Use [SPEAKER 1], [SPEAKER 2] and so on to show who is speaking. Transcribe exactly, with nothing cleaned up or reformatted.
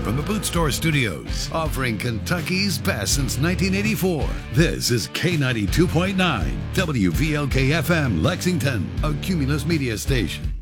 [SPEAKER 1] from the Boot Store Studios, offering Kentucky's best since nineteen eighty-four. This is K ninety-two point nine, W V L K F M, Lexington, a Cumulus Media station.